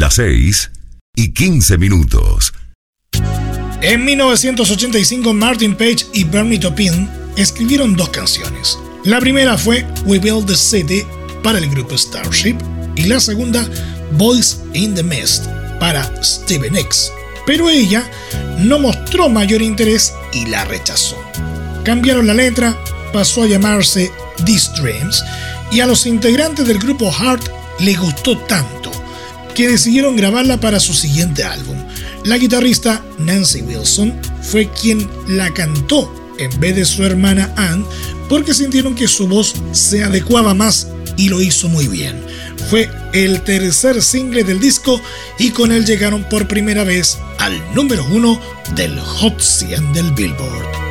Las 6:15. En 1985, Martin Page y Bernie Taupin escribieron 2 canciones. La primera fue We Build the City para el grupo Starship y la segunda Boys in the Mist para Stevie Nicks. Pero ella no mostró mayor interés y la rechazó. Cambiaron la letra, pasó a llamarse These Dreams y a los integrantes del grupo Heart les gustó tanto que decidieron grabarla para su siguiente álbum. La guitarrista Nancy Wilson fue quien la cantó en vez de su hermana Ann porque sintieron que su voz se adecuaba más y lo hizo muy bien. Fue el tercer single del disco y con él llegaron por primera vez al número 1 del Hot 100 del Billboard.